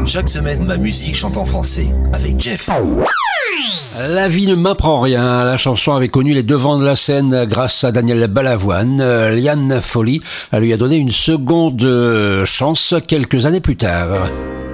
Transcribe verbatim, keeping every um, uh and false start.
Chaque semaine, ma musique chante en français avec Jeff. La vie ne m'apprend rien. La chanson avait connu les devants de la scène grâce à Daniel Balavoine. Liane Folly lui a donné une seconde chance quelques années plus tard.